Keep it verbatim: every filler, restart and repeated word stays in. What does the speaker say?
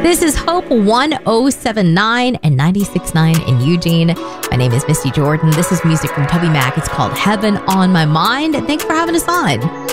This is Hope one oh seven point nine and ninety-six point nine in Eugene. My name is Misty Jordan. This is music from TobyMac. It's called Heaven on My Mind. Thanks for having us on.